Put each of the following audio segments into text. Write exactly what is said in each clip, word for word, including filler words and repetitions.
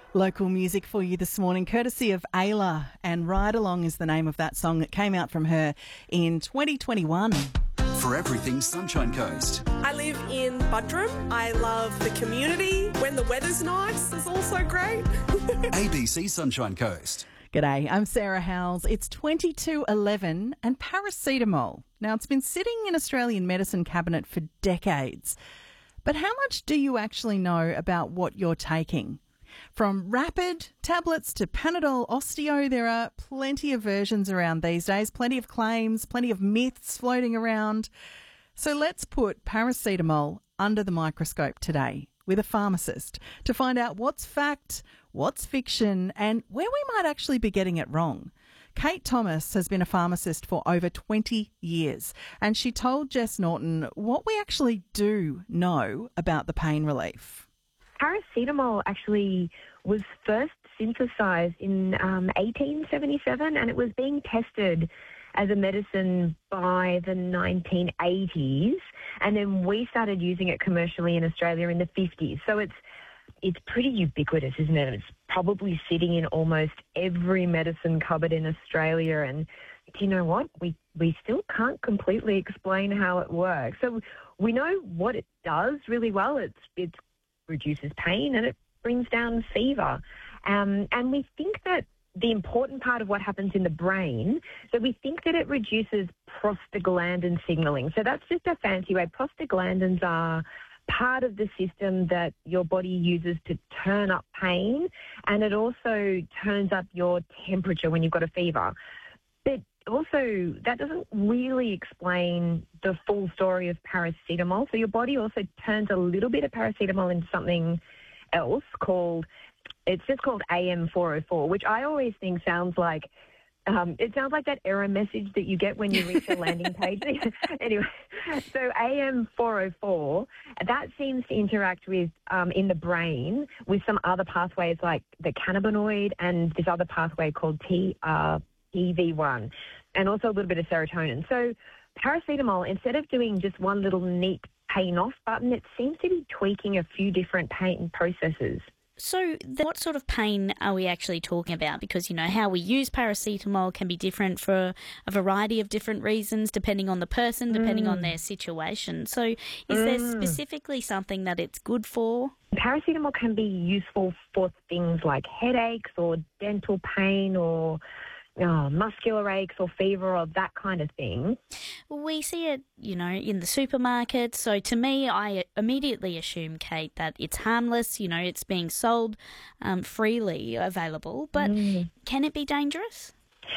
Local music for you this morning, courtesy of Ayla, and Ride Along is the name of that song that came out from her in twenty twenty-one. For everything Sunshine Coast. I live in Buttram. I love the community. When the weather's nice, it's also great. A B C Sunshine Coast. G'day, I'm Sarah Howells. It's twenty-two eleven and paracetamol. Now, it's been sitting in Australian medicine cabinet for decades. But how much do you actually know about what you're taking? From Rapid tablets to Panadol Osteo, there are plenty of versions around these days, plenty of claims, plenty of myths floating around. So let's put paracetamol under the microscope today with a pharmacist to find out what's fact, what's fiction, and where we might actually be getting it wrong. Kate Thomas has been a pharmacist for over twenty years, and she told Jess Norton what we actually do know about the pain relief. Paracetamol actually was first synthesized in um, eighteen seventy-seven, and it was being tested as a medicine by the nineteen eighties, and then we started using it commercially in Australia in the fifties. So it's it's pretty ubiquitous, isn't it? It's probably sitting in almost every medicine cupboard in Australia, and do you know what? We we still can't completely explain how it works. So we know what it does really well. It's it's reduces pain and it brings down fever. Um, and we think that the important part of what happens in the brain, so we think that it reduces prostaglandin signaling. So that's just a fancy way. Prostaglandins are part of the system that your body uses to turn up pain, and it also turns up your temperature when you've got a fever. But also, that doesn't really explain the full story of paracetamol. So your body also turns a little bit of paracetamol into something else called, it's just called A M four oh four, which I always think sounds like, um, it sounds like that error message that you get when you reach a landing page. Anyway, so A M four oh four, that seems to interact with, um, in the brain with some other pathways like the cannabinoid and this other pathway called T R P V one, and also a little bit of serotonin. So paracetamol, instead of doing just one little neat pain off button, it seems to be tweaking a few different pain processes. So the, what sort of pain are we actually talking about? Because, you know, how we use paracetamol can be different for a variety of different reasons, depending on the person, depending mm. on their situation. So is mm. there specifically something that it's good for? Paracetamol can be useful for things like headaches or dental pain or Oh, muscular aches or fever or that kind of thing. We see it, you know, in the supermarket. So to me, I immediately assume, Kate, that it's harmless. You know, it's being sold um, freely available. But mm. can it be dangerous?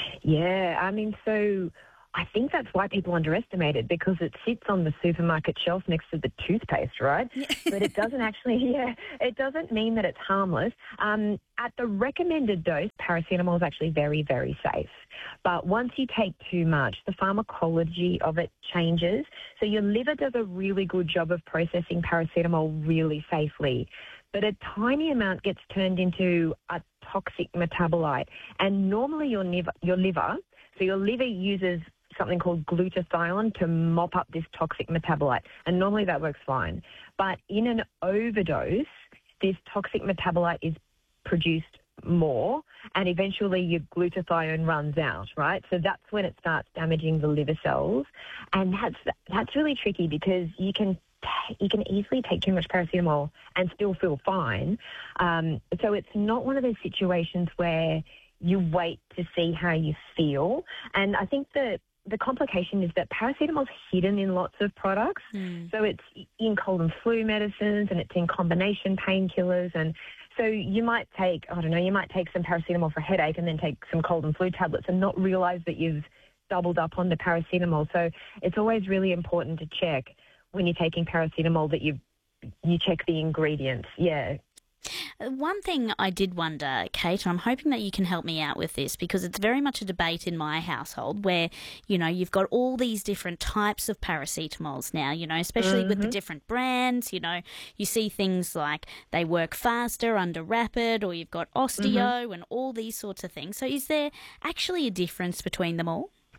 Yeah, I mean, so I think that's why people underestimate it, because it sits on the supermarket shelf next to the toothpaste, right? Yeah. But it doesn't actually, yeah, it doesn't mean that it's harmless. Um, at the recommended dose, paracetamol is actually very, very safe. But once you take too much, the pharmacology of it changes. So your liver does a really good job of processing paracetamol really safely. But a tiny amount gets turned into a toxic metabolite. And normally your liver, your liver, so your liver uses something called glutathione to mop up this toxic metabolite. And normally that works fine. But in an overdose, this toxic metabolite is produced more, and eventually your glutathione runs out, right? So that's when it starts damaging the liver cells. And that's that's really tricky, because you can t- you can easily take too much paracetamol and still feel fine. Um, so it's not one of those situations where you wait to see how you feel. And I think that the complication is that paracetamol is hidden in lots of products. Mm. So it's in cold and flu medicines, and it's in combination painkillers. And so you might take, I don't know, you might take some paracetamol for a headache and then take some cold and flu tablets and not realize that you've doubled up on the paracetamol. So it's always really important to check when you're taking paracetamol that you you check the ingredients. Yeah. One thing I did wonder, Kate, and I'm hoping that you can help me out with this, because it's very much a debate in my household where, you know, you've got all these different types of paracetamols now, you know, especially mm-hmm. with the different brands. You know, you see things like they work faster under Rapid, or you've got Osteo mm-hmm. and all these sorts of things. So is there actually a difference between them all?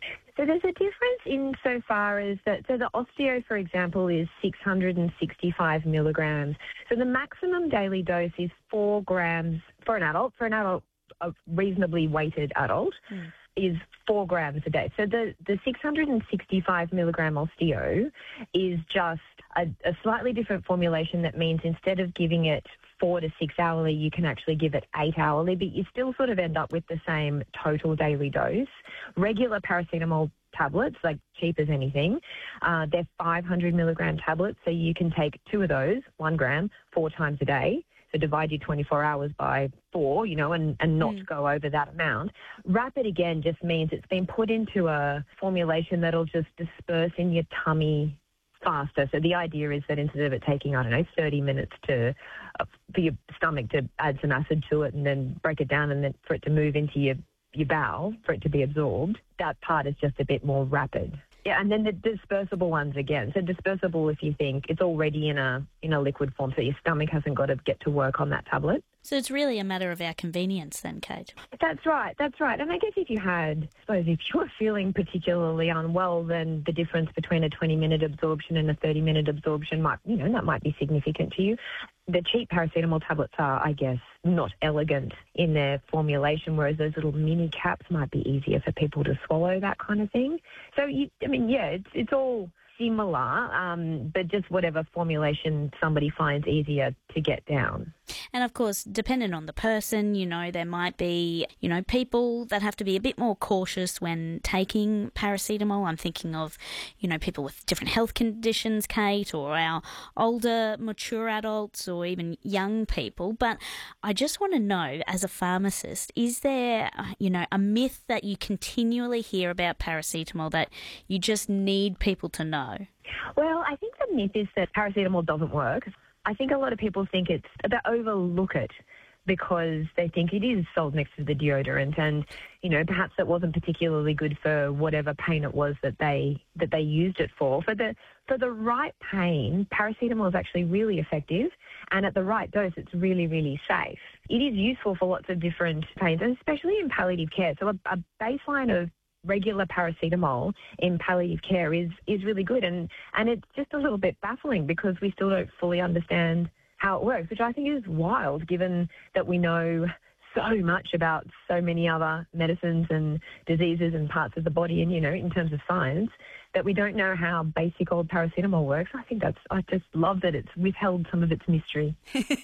So there's a difference insofar as that, so the osteo, for example, is six hundred sixty-five milligrams. So the maximum daily dose is four grams for an adult, for an adult, a reasonably weighted adult, mm. is four grams a day. So the, the six hundred sixty-five milligram osteo is just a, a slightly different formulation that means instead of giving it four to six hourly, you can actually give it eight hourly, but you still sort of end up with the same total daily dose. Regular paracetamol tablets, like cheap as anything, uh, they're five hundred milligram tablets, so you can take two of those, one gram, four times a day. So divide your twenty-four hours by four, you know, and, and not mm. go over that amount. Rapid, again, just means it's been put into a formulation that'll just disperse in your tummy faster. So the idea is that instead of it taking, I don't know, thirty minutes to uh, for your stomach to add some acid to it and then break it down and then for it to move into your, your bowel, for it to be absorbed, that part is just a bit more rapid. Yeah, and then the dispersible ones again. So dispersible, if you think it's already in a in a liquid form, so your stomach hasn't got to get to work on that tablet. So it's really a matter of our convenience then, Kate. That's right, that's right. And I guess if you had, I suppose if you were feeling particularly unwell, then the difference between a twenty-minute absorption and a thirty-minute absorption might, you know, that might be significant to you. The cheap paracetamol tablets are, I guess, not elegant in their formulation, whereas those little mini caps might be easier for people to swallow, that kind of thing. So, you, I mean, yeah, it's, it's all similar, um, but just whatever formulation somebody finds easier to get down. And of course, dependent on the person, you know, there might be, you know, people that have to be a bit more cautious when taking paracetamol. I'm thinking of, you know, people with different health conditions, Kate, or our older, mature adults, or even young people. But I just want to know, as a pharmacist, is there, you know, a myth that you continually hear about paracetamol that you just need people to know? Well, I think the myth is that paracetamol doesn't work. I think a lot of people think it's, they overlook it because they think it is sold next to the deodorant and, you know, perhaps it wasn't particularly good for whatever pain it was that they that they used it for. For the for the right pain, paracetamol is actually really effective, and at the right dose, it's really, really safe. It is useful for lots of different pains, and especially in palliative care. So a, a baseline of regular paracetamol in palliative care is, is really good. And, and it's just a little bit baffling because we still don't fully understand how it works, which I think is wild given that we know so much about so many other medicines and diseases and parts of the body and, you know, in terms of science, that we don't know how basic old paracetamol works. I think that's, I just love that it's withheld some of its mystery.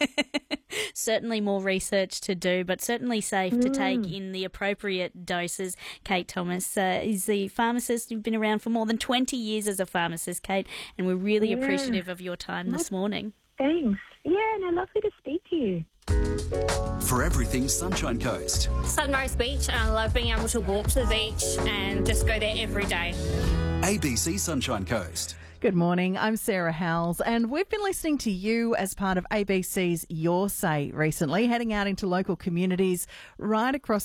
Certainly more research to do, but certainly safe mm. to take in the appropriate doses. Kate Thomas uh, is the pharmacist. You've been around for more than twenty years as a pharmacist, Kate, and we're really yeah. appreciative of your time this morning. Thanks. Yeah, no, lovely to speak to you. For everything Sunshine Coast. Sunrise Beach, and I love being able to walk to the beach and just go there every day. A B C Sunshine Coast. Good morning, I'm Sarah Howells, and we've been listening to you as part of A B C's Your Say recently, heading out into local communities right across